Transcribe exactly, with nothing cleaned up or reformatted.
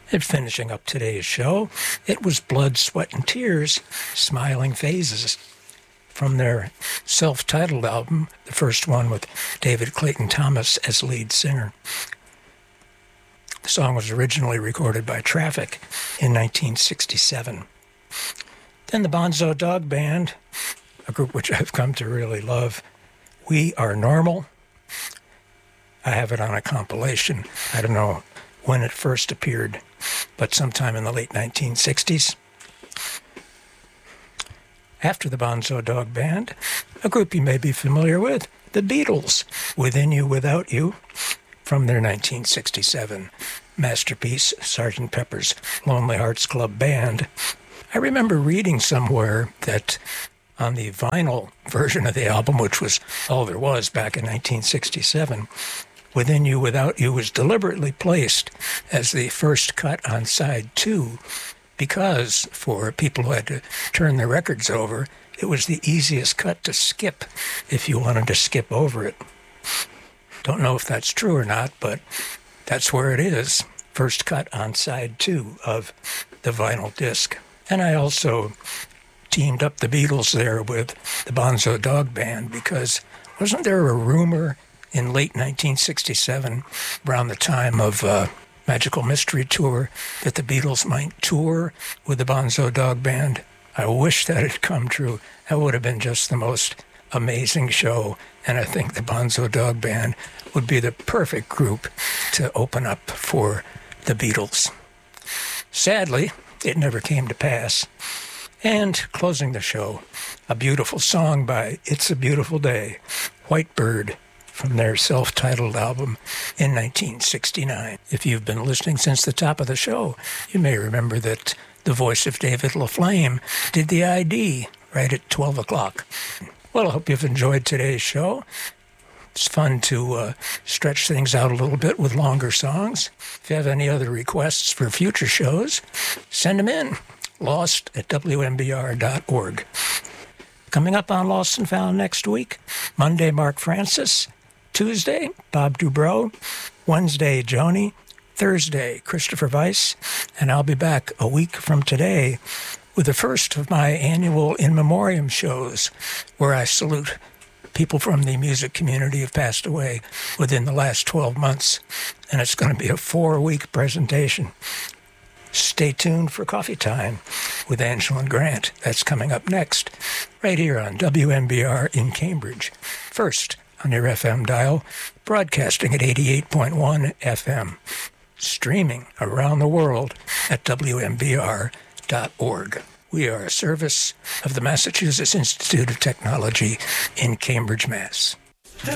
And finishing up today's show, it was Blood, Sweat, and Tears, Smiling Phases, from their self-titled album, the first one with David Clayton Thomas as lead singer. The song was originally recorded by Traffic in nineteen sixty-seven. Then the Bonzo Dog Band, a group which I've come to really love, We Are Normal. I have it on a compilation. I don't know when it first appeared, but sometime in the late nineteen sixties. After the Bonzo Dog Band, a group you may be familiar with, the Beatles, Within You, Without You, from their nineteen sixty-seven masterpiece, Sergeant Pepper's Lonely Hearts Club Band. I remember reading somewhere that on the vinyl version of the album, which was all there was back in nineteen sixty-seven, Within You, Without You was deliberately placed as the first cut on side two because for people who had to turn their records over, it was the easiest cut to skip if you wanted to skip over it. Don't know if that's true or not, but that's where it is. First cut on side two of the vinyl disc. And I also teamed up the Beatles there with the Bonzo Dog Band because wasn't there a rumor in late nineteen sixty-seven, around the time of uh, Magical Mystery Tour, that the Beatles might tour with the Bonzo Dog Band? I wish that had come true. That would have been just the most amazing show, and I think the Bonzo Dog Band would be the perfect group to open up for the Beatles. Sadly, it never came to pass. And closing the show, a beautiful song by It's a Beautiful Day, White Bird, from their self-titled album in nineteen sixty-nine. If you've been listening since the top of the show, you may remember that the voice of David LaFlame did the I D right at twelve o'clock. Well, I hope you've enjoyed today's show. It's fun to uh, stretch things out a little bit with longer songs. If you have any other requests for future shows, send them in. Lost at W M B R dot org. Coming up on Lost and Found next week, Monday, Mark Francis. Tuesday, Bob Dubrow. Wednesday, Joni. Thursday, Christopher Weiss. And I'll be back a week from today with the first of my annual In Memoriam shows, where I salute people from the music community who've passed away within the last twelve months. And it's going to be a four-week presentation. Stay tuned for Coffee Time with Angela and Grant. That's coming up next, right here on W M B R in Cambridge. First on your F M dial, broadcasting at eighty-eight point one F M. Streaming around the world at W M B R dot org. We are a service of the Massachusetts Institute of Technology in Cambridge, Mass.